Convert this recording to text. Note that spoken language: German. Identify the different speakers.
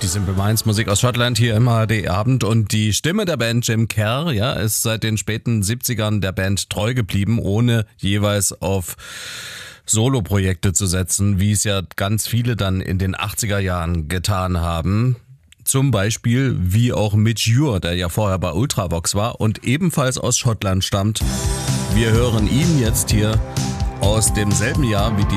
Speaker 1: Die Simple Minds, Musik aus Schottland hier im ARD-Abend. Und die Stimme der Band Jim Kerr, ja, ist seit den späten 70ern der Band treu geblieben, ohne jeweils auf Soloprojekte zu setzen, wie es ja ganz viele dann in den 80er Jahren getan haben. Zum Beispiel wie auch Midge Ure, der ja vorher bei Ultravox war und ebenfalls aus Schottland stammt. Wir hören ihn jetzt hier aus demselben Jahr wie die